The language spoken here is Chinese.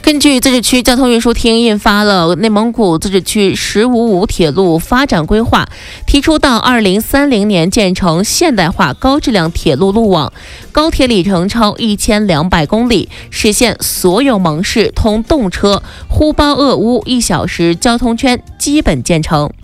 根据自治区交通运输厅印发了内蒙古自治区“1055”铁路发展规划，提出到2030年建成现代化高质量铁路路网，高铁里程超1200公里，实现所有蒙市通动车呼包鄂乌1小时交通圈基本建成。